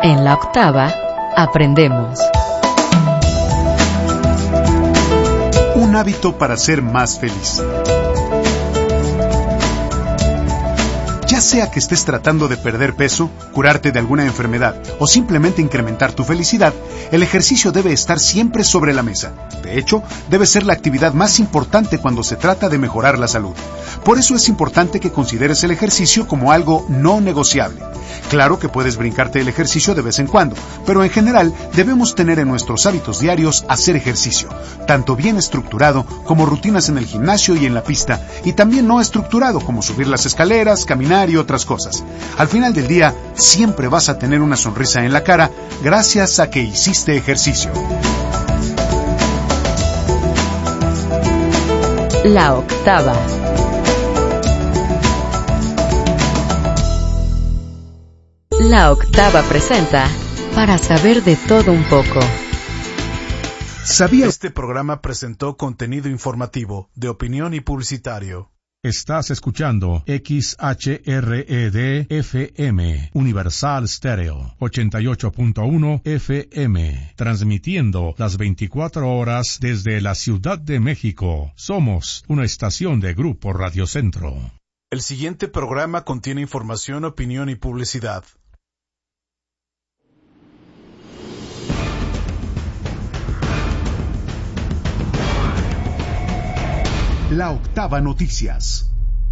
En la octava, aprendemos. Un hábito para ser más feliz. Ya sea que estés tratando de perder peso, curarte de alguna enfermedad o simplemente incrementar tu felicidad, el ejercicio debe estar siempre sobre la mesa. De hecho, debe ser la actividad más importante cuando se trata de mejorar la salud. Por eso es importante que consideres el ejercicio como algo no negociable. Claro que puedes brincarte el ejercicio de vez en cuando, pero en general debemos tener en nuestros hábitos diarios hacer ejercicio, tanto bien estructurado como rutinas en el gimnasio y en la pista, y también no estructurado como subir las escaleras, caminar y otras cosas. Al final del día, siempre vas a tener una sonrisa en la cara gracias a que hiciste ejercicio. La octava. La octava presenta Para saber de todo un poco. ¿Sabía? Este programa presentó contenido informativo, de opinión y publicitario. Estás escuchando XHRED-FM, Universal Stereo, 88.1 FM, transmitiendo las 24 horas desde la Ciudad de México. Somos una estación de Grupo Radio Centro. El siguiente programa contiene información, opinión y publicidad. La octava noticias.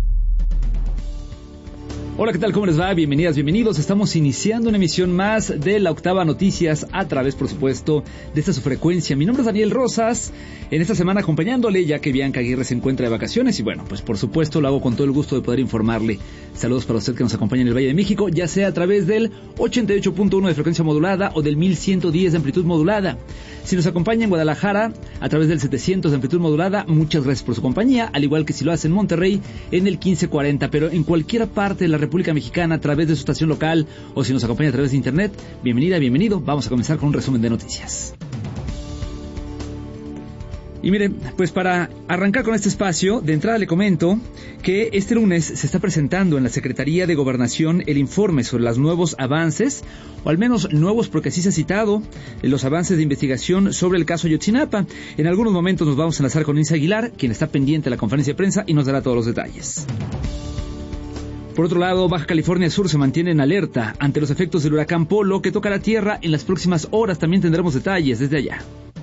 Hola, ¿qué tal? ¿Cómo les va? Bienvenidas, bienvenidos. Estamos iniciando una emisión más de La Octava Noticias a través, por supuesto, de esta su frecuencia. Mi nombre es Daniel Rosas, en esta semana acompañándole, ya que Bianca Aguirre se encuentra de vacaciones y bueno, pues por supuesto lo hago con todo el gusto de poder informarle. Saludos para usted que nos acompaña en el Valle de México, ya sea a través del 88.1 de frecuencia modulada o del 1110 de amplitud modulada. Si nos acompaña en Guadalajara a través del 700 de amplitud modulada, muchas gracias por su compañía, al igual que si lo hace en Monterrey en el 1540, pero en cualquier parte de la República Mexicana a través de su estación local o si nos acompaña a través de internet, bienvenida, bienvenido. Vamos a comenzar con un resumen de noticias. Y mire, pues para arrancar con este espacio, de entrada le comento que este lunes se está presentando en la Secretaría de Gobernación el informe sobre los nuevos avances, o al menos nuevos porque así se ha citado, los avances de investigación sobre el caso Ayotzinapa. En algunos momentos nos vamos a enlazar con Inés Aguilar, quien está pendiente de la conferencia de prensa y nos dará todos los detalles. Por otro lado, Baja California Sur se mantiene en alerta ante los efectos del huracán Polo que toca la tierra en las próximas horas. También tendremos detalles desde allá.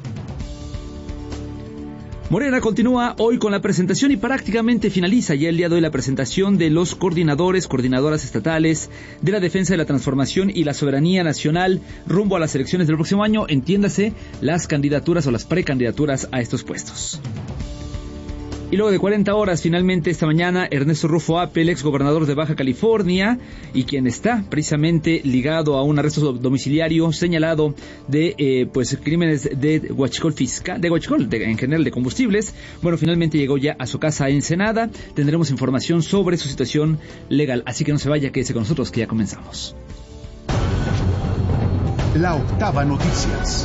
Morena continúa hoy con la presentación y prácticamente finaliza ya el día de hoy la presentación de los coordinadoras estatales de la defensa de la transformación y la soberanía nacional rumbo a las elecciones del próximo año, entiéndase las candidaturas o las precandidaturas a estos puestos. Y luego de 40 horas, finalmente esta mañana, Ernesto Rufo Apel, ex gobernador de Baja California, y quien está precisamente ligado a un arresto domiciliario señalado de crímenes de huachicol fiscal, en general de combustibles. Bueno, finalmente llegó ya a su casa en Ensenada. Tendremos información sobre su situación legal, así que no se vaya, quédese con nosotros que ya comenzamos. La octava noticias.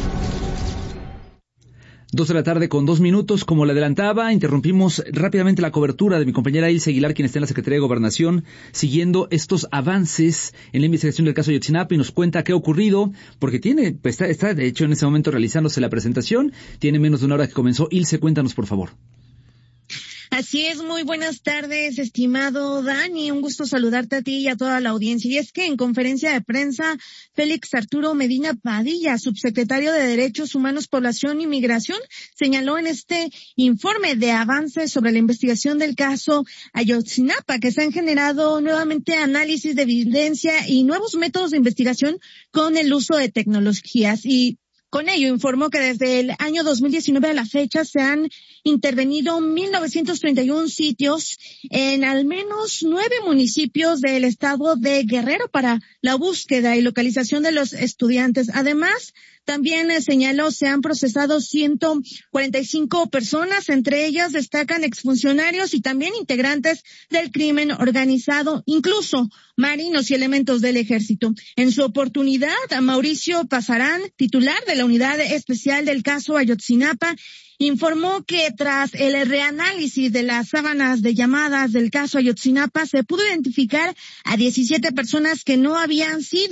2 de la tarde con 2 minutos, como le adelantaba, interrumpimos rápidamente la cobertura de mi compañera Ilse Aguilar, quien está en la Secretaría de Gobernación, siguiendo estos avances en la investigación del caso Ayotzinapa y nos cuenta qué ha ocurrido, porque está de hecho en ese momento realizándose la presentación, tiene menos de una hora que comenzó. Ilse, cuéntanos por favor. Así es, muy buenas tardes, estimado Dani, un gusto saludarte a ti y a toda la audiencia. Y es que en conferencia de prensa, Félix Arturo Medina Padilla, subsecretario de Derechos Humanos, Población y Migración, señaló en este informe de avances sobre la investigación del caso Ayotzinapa que se han generado nuevamente análisis de evidencia y nuevos métodos de investigación con el uso de tecnologías. Y con ello informó que desde el año 2019 a la fecha se han intervenido 1,931 sitios en al menos 9 municipios del estado de Guerrero para la búsqueda y localización de los estudiantes. Además, también señaló se han procesado 145 personas, entre ellas destacan exfuncionarios y también integrantes del crimen organizado, incluso marinos y elementos del ejército. En su oportunidad, a Mauricio Pasarán, titular de la Unidad Especial del caso Ayotzinapa, informó que tras el reanálisis de las sábanas de llamadas del caso Ayotzinapa se pudo identificar a 17 personas que no habían sido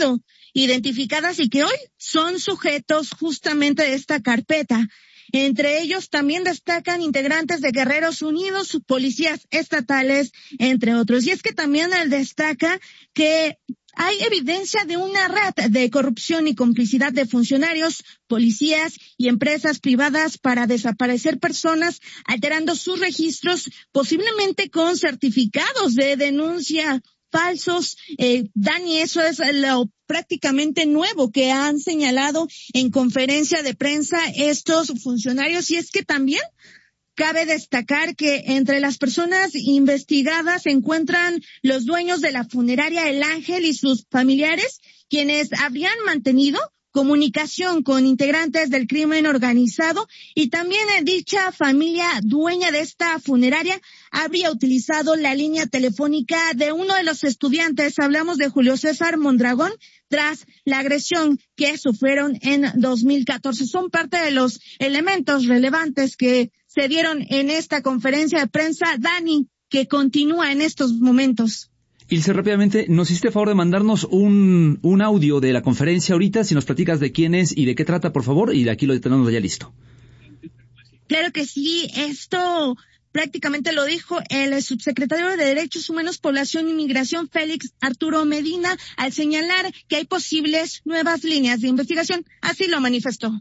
identificadas y que hoy son sujetos justamente de esta carpeta. Entre ellos también destacan integrantes de Guerreros Unidos, policías estatales, entre otros. Y es que también él destaca que hay evidencia de una red de corrupción y complicidad de funcionarios, policías y empresas privadas para desaparecer personas, alterando sus registros, posiblemente con certificados de denuncia falsos. Dani, eso es lo prácticamente nuevo que han señalado en conferencia de prensa estos funcionarios. Y es que también cabe destacar que entre las personas investigadas se encuentran los dueños de la funeraria El Ángel y sus familiares, quienes habrían mantenido comunicación con integrantes del crimen organizado, y también dicha familia dueña de esta funeraria habría utilizado la línea telefónica de uno de los estudiantes, hablamos de Julio César Mondragón, tras la agresión que sufrieron en 2014. Son parte de los elementos relevantes que se dieron en esta conferencia de prensa, Dani, que continúa en estos momentos. Ilse, rápidamente, nos hiciste favor de mandarnos un audio de la conferencia ahorita, si nos platicas de quién es y de qué trata, por favor, y de aquí lo tenemos ya listo. Claro que sí, esto prácticamente lo dijo el subsecretario de Derechos Humanos, Población y Migración, Félix Arturo Medina, al señalar que hay posibles nuevas líneas de investigación. Así lo manifestó.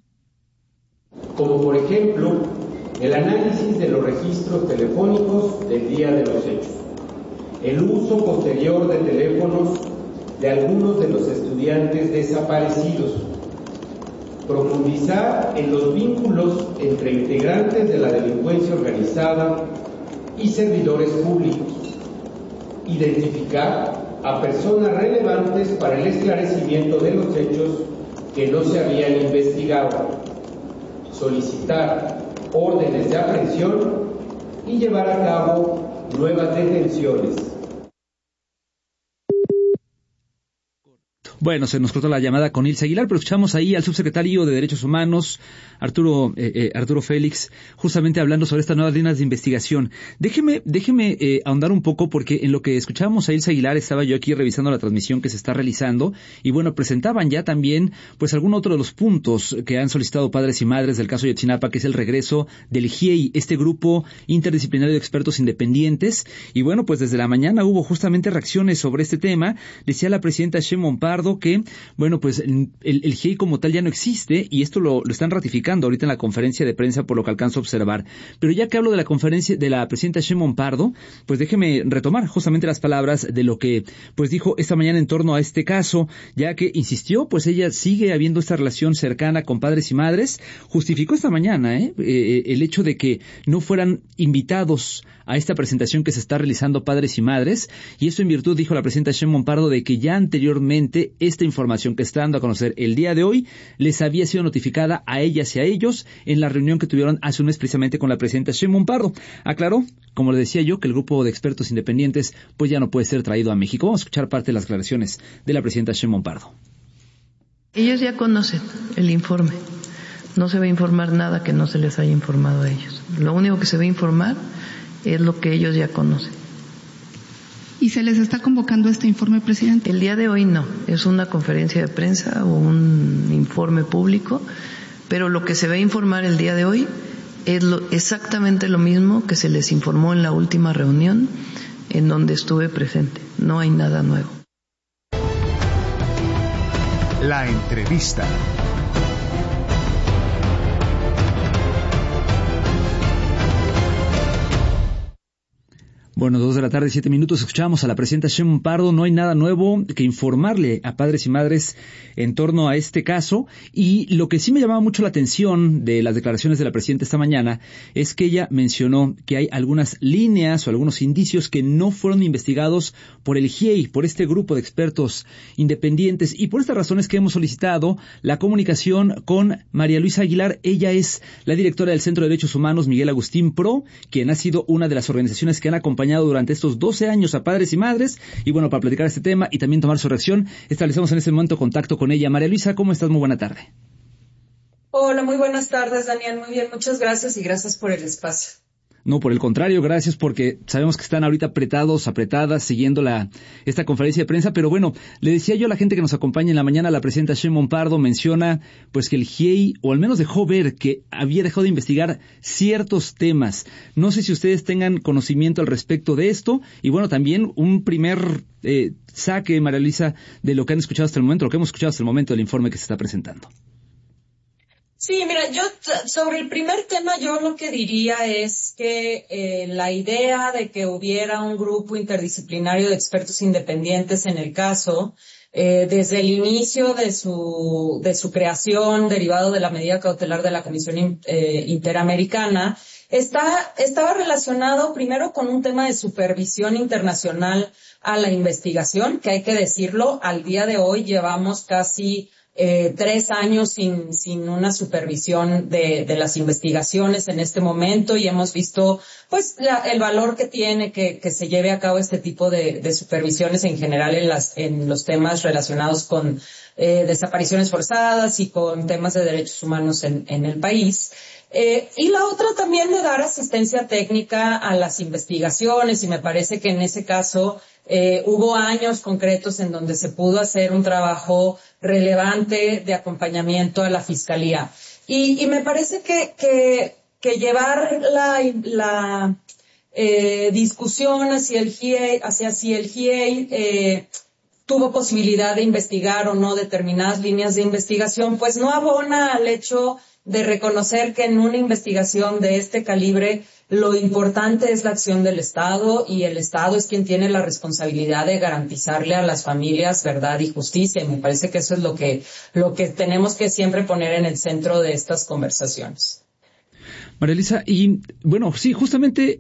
Como por ejemplo, el análisis de los registros telefónicos del día de los hechos, el uso posterior de teléfonos de algunos de los estudiantes desaparecidos, profundizar en los vínculos entre integrantes de la delincuencia organizada y servidores públicos, identificar a personas relevantes para el esclarecimiento de los hechos que no se habían investigado, solicitar órdenes de aprehensión y llevar a cabo nuevas detenciones. Bueno, se nos cortó la llamada con Ilse Aguilar, pero escuchamos ahí al subsecretario de Derechos Humanos, Arturo Félix, justamente hablando sobre estas nuevas líneas de investigación. Déjeme ahondar un poco, porque en lo que escuchábamos a Ilse Aguilar estaba yo aquí revisando la transmisión que se está realizando, y bueno, presentaban ya también pues algún otro de los puntos que han solicitado padres y madres del caso Ayotzinapa, que es el regreso del GIEI, este grupo interdisciplinario de expertos independientes. Y bueno, pues desde la mañana hubo justamente reacciones sobre este tema. Decía la presidenta Sheinbaum Pardo que, bueno, pues el GIEI como tal ya no existe, y esto lo están ratificando ahorita en la conferencia de prensa, por lo que alcanzo a observar. Pero ya que hablo de la conferencia de la presidenta Sheinbaum Pardo, pues déjeme retomar justamente las palabras de lo que pues dijo esta mañana en torno a este caso, ya que insistió, pues ella sigue habiendo esta relación cercana con padres y madres. Justificó esta mañana el hecho de que no fueran invitados a esta presentación que se está realizando padres y madres, y esto en virtud, dijo la presidenta Sheinbaum Pardo, de que ya anteriormente esta información que está dando a conocer el día de hoy les había sido notificada a ellas y a ellos en la reunión que tuvieron hace un mes precisamente con la presidenta Sheinbaum Pardo. Aclaró, como le decía yo, que el grupo de expertos independientes pues ya no puede ser traído a México. Vamos a escuchar parte de las declaraciones de la presidenta Sheinbaum Pardo. Ellos ya conocen el informe. No se va a informar nada que no se les haya informado a ellos. Lo único que se va a informar es lo que ellos ya conocen. ¿Y se les está convocando este informe, presidente? El día de hoy no, es una conferencia de prensa o un informe público, pero lo que se va a informar el día de hoy es exactamente lo mismo que se les informó en la última reunión en donde estuve presente. No hay nada nuevo. La entrevista. Bueno, 2:07 p.m, escuchamos a la presidenta Sheinbaum Pardo. No hay nada nuevo que informarle a padres y madres en torno a este caso, y lo que sí me llamaba mucho la atención de las declaraciones de la presidenta esta mañana es que ella mencionó que hay algunas líneas o algunos indicios que no fueron investigados por el GIEI, por este grupo de expertos independientes, y por estas razones que hemos solicitado la comunicación con María Luisa Aguilar. Ella es la directora del Centro de Derechos Humanos Miguel Agustín Pro, quien ha sido una de las organizaciones que han acompañado durante estos 12 años a padres y madres. Y bueno, para platicar este tema y también tomar su reacción, establecemos en este momento contacto con ella. María Luisa, ¿cómo estás? Muy buena tarde. Hola, muy buenas tardes, Daniel. Muy bien, muchas gracias y gracias por el espacio. No, por el contrario, gracias, porque sabemos que están ahorita apretadas, siguiendo esta conferencia de prensa, pero bueno, le decía yo a la gente que nos acompaña en la mañana, la presidenta Sheinbaum Pardo menciona pues que el GIEI, o al menos dejó ver que había dejado de investigar ciertos temas. No sé si ustedes tengan conocimiento al respecto de esto, y bueno, también un primer saque, María Luisa, de lo que han escuchado hasta el momento, lo que hemos escuchado hasta el momento del informe que se está presentando. Sí, mira, yo sobre el primer tema yo lo que diría es que la idea de que hubiera un grupo interdisciplinario de expertos independientes en el caso, desde el inicio de su creación, derivado de la medida cautelar de la Comisión Interamericana, estaba relacionado primero con un tema de supervisión internacional a la investigación, que hay que decirlo, al día de hoy llevamos casi 3 años sin una supervisión de las investigaciones en este momento, y hemos visto pues el valor que tiene que se lleve a cabo este tipo de supervisiones en general en los temas relacionados con desapariciones forzadas y con temas de derechos humanos en el país. Y la otra también de dar asistencia técnica a las investigaciones, y me parece que en ese caso hubo años concretos en donde se pudo hacer un trabajo relevante de acompañamiento a la Fiscalía. Y me parece que llevar la discusión hacia si el GIEI tuvo posibilidad de investigar o no determinadas líneas de investigación, pues no abona al hecho de reconocer que en una investigación de este calibre lo importante es la acción del Estado, y el Estado es quien tiene la responsabilidad de garantizarle a las familias verdad y justicia. Y me parece que eso es lo que tenemos que siempre poner en el centro de estas conversaciones. María Elisa, y bueno, sí, justamente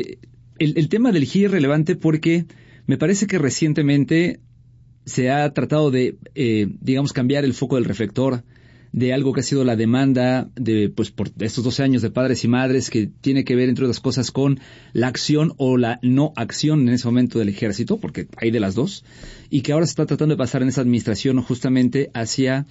el tema del GIEI es relevante porque me parece que recientemente se ha tratado de, cambiar el foco del reflector de algo que ha sido la demanda por estos 12 años de padres y madres, que tiene que ver, entre otras cosas, con la acción o la no acción en ese momento del ejército, porque hay de las dos, y que ahora se está tratando de pasar en esa administración justamente hacia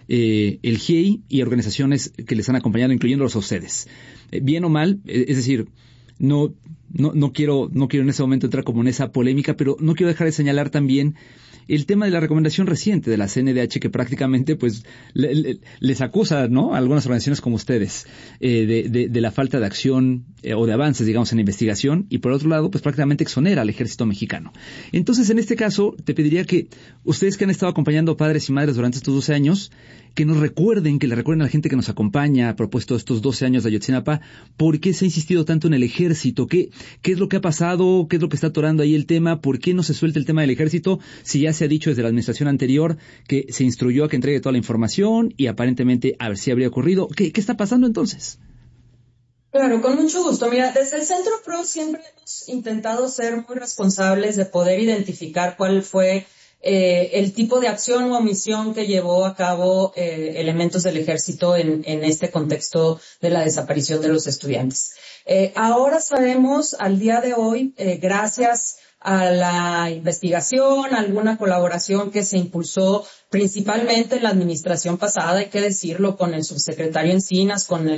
el GIEI y organizaciones que les han acompañado, incluyéndolos a ustedes. Bien o mal, es decir, no quiero en ese momento entrar como en esa polémica, pero no quiero dejar de señalar también el tema de la recomendación reciente de la CNDH, que prácticamente pues les acusa, ¿no?, a algunas organizaciones como ustedes de la falta de acción o de avances, digamos, en la investigación, y por otro lado pues prácticamente exonera al ejército mexicano. Entonces, en este caso, te pediría que ustedes, que han estado acompañando a padres y madres durante estos 12 años, que le recuerden a la gente que nos acompaña a propósito de estos 12 años de Ayotzinapa, ¿por qué se ha insistido tanto en el ejército? ¿Qué es lo que ha pasado? ¿Qué es lo que está atorando ahí el tema? ¿Por qué no se suelta el tema del ejército? Si ya se ha dicho desde la administración anterior que se instruyó a que entregue toda la información y aparentemente a ver si habría ocurrido. ¿Qué está pasando entonces? Claro, con mucho gusto. Mira, desde el Centro PRO siempre hemos intentado ser muy responsables de poder identificar cuál fue el tipo de acción o omisión que llevó a cabo elementos del ejército en este contexto de la desaparición de los estudiantes. Ahora sabemos, al día de hoy, gracias a la investigación, alguna colaboración que se impulsó principalmente en la administración pasada, hay que decirlo, con el subsecretario Encinas, con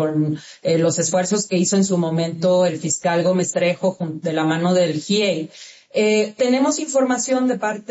los esfuerzos que hizo en su momento el fiscal Gómez Trejo de la mano del GIEI. Tenemos información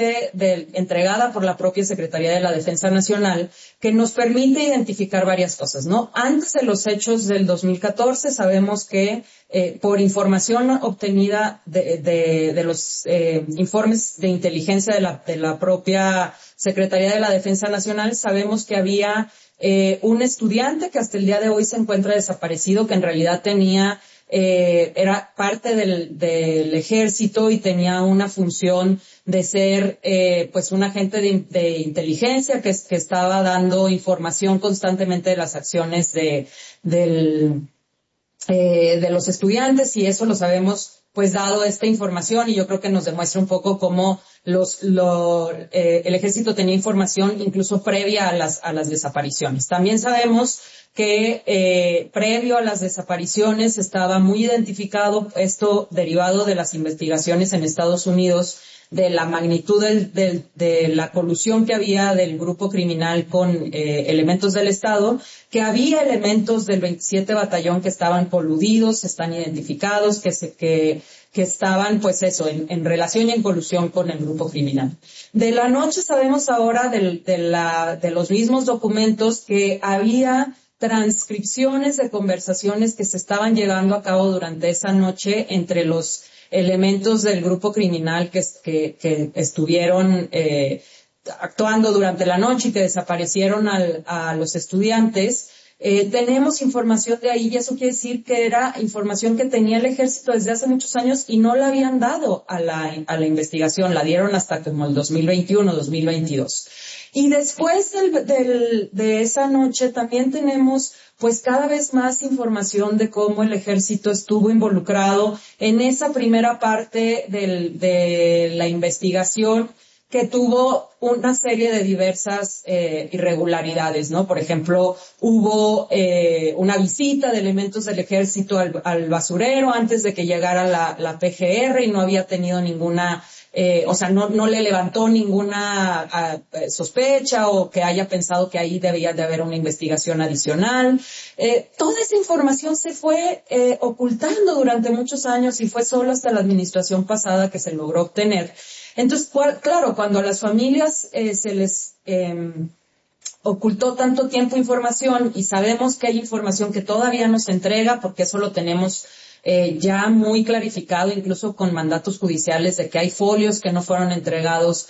entregada por la propia Secretaría de la Defensa Nacional que nos permite identificar varias cosas, ¿no? Antes de los hechos del 2014 sabemos que por información obtenida de los informes de inteligencia de la propia Secretaría de la Defensa Nacional, sabemos que había un estudiante que hasta el día de hoy se encuentra desaparecido, que en realidad era parte del ejército y tenía una función de ser pues un agente de inteligencia que estaba dando información constantemente de las acciones de los estudiantes, y eso lo sabemos pues dado esta información, y yo creo que nos demuestra un poco cómo el ejército tenía información incluso previa a las desapariciones. También sabemos que previo a las desapariciones estaba muy identificado, esto derivado de las investigaciones en Estados Unidos, de la magnitud de la colusión que había del grupo criminal con elementos del Estado, que había elementos del 27 Batallón que estaban coludidos, están identificados, que estaban, pues eso, en relación y en colusión con el grupo criminal. De la noche sabemos ahora de los mismos documentos que había transcripciones de conversaciones que se estaban llevando a cabo durante esa noche entre los elementos del grupo criminal que estuvieron actuando durante la noche y que desaparecieron a los estudiantes. Tenemos información de ahí y eso quiere decir que era información que tenía el ejército desde hace muchos años y no la habían dado a la investigación, la dieron hasta como el 2021, 2022. Y después de esa noche también tenemos pues cada vez más información de cómo el ejército estuvo involucrado en esa primera parte de la investigación, que tuvo una serie de diversas irregularidades, ¿no? Por ejemplo, hubo una visita de elementos del ejército al basurero antes de que llegara la PGR y no había tenido ninguna, no le levantó ninguna sospecha o que haya pensado que ahí debía de haber una investigación adicional. Toda esa información se fue ocultando durante muchos años y fue solo hasta la administración pasada que se logró obtener. Entonces, claro, cuando a las familias se les ocultó tanto tiempo información y sabemos que hay información que todavía no se entrega, porque eso lo tenemos ya muy clarificado, incluso con mandatos judiciales, de que hay folios que no fueron entregados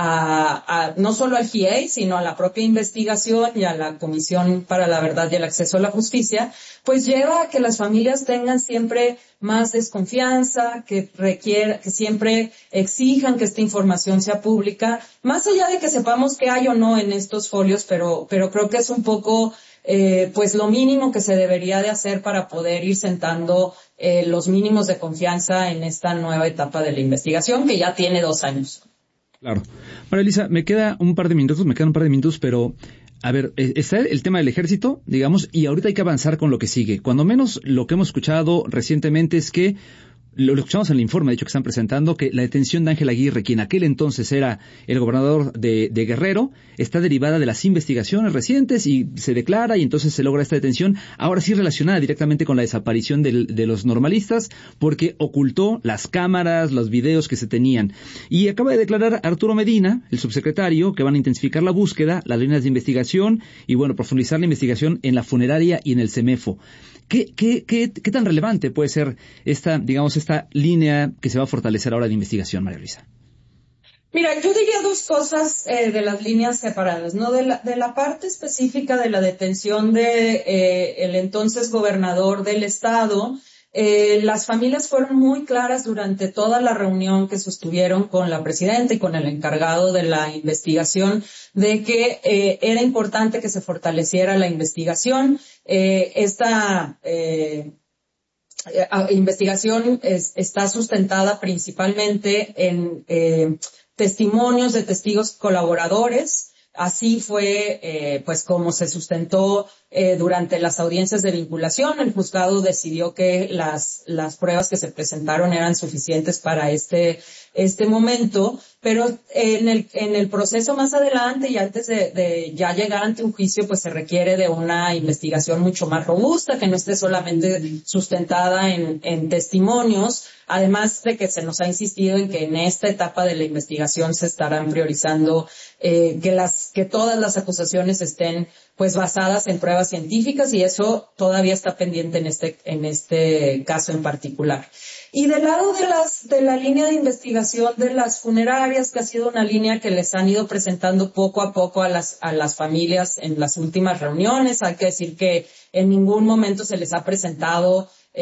no solo al GIEI, sino a la propia investigación y a la Comisión para la Verdad y el Acceso a la Justicia, pues lleva a que las familias tengan siempre más desconfianza, que siempre exijan que esta información sea pública, más allá de que sepamos qué hay o no en estos folios, pero creo que es un poco pues lo mínimo que se debería de hacer para poder ir sentando los mínimos de confianza en esta nueva etapa de la investigación, que ya tiene 2 años. Claro. María Elisa, me quedan un par de minutos, pero a ver, está el tema del ejército, digamos, y ahorita hay que avanzar con lo que sigue. Cuando menos lo que hemos escuchado recientemente es que, lo escuchamos en el informe, de hecho, que están presentando, que la detención de Ángel Aguirre, quien aquel entonces era el gobernador de Guerrero, está derivada de las investigaciones recientes y se declara y entonces se logra esta detención, ahora sí relacionada directamente con la desaparición de los normalistas, porque ocultó las cámaras, los videos que se tenían. Y acaba de declarar Arturo Medina, el subsecretario, que van a intensificar la búsqueda, las líneas de investigación y, bueno, profundizar la investigación en la funeraria y en el CEMEFO. ¿Qué tan relevante puede ser esta línea que se va a fortalecer ahora de investigación, María Luisa? Mira, yo diría 2 cosas de las líneas separadas, ¿no? De la parte específica de la detención de el entonces gobernador del estado. Las familias fueron muy claras durante toda la reunión que sostuvieron con la presidenta y con el encargado de la investigación de que era importante que se fortaleciera la investigación. Esta investigación está sustentada principalmente en testimonios de testigos colaboradores. Así fue, pues, como se sustentó durante las audiencias de vinculación. El juzgado decidió que las pruebas que se presentaron eran suficientes para este momento, pero en el proceso más adelante y antes de ya llegar ante un juicio, pues se requiere de una investigación mucho más robusta, que no esté solamente sustentada en testimonios, además de que se nos ha insistido en que en esta etapa de la investigación se estarán priorizando que todas las acusaciones estén pues basadas en pruebas científicas, y eso todavía está pendiente en este caso en particular. Y del lado de la línea de investigación de las funerarias, que ha sido una línea que les han ido presentando poco a poco a las familias en las últimas reuniones, hay que decir que en ningún momento se les ha presentado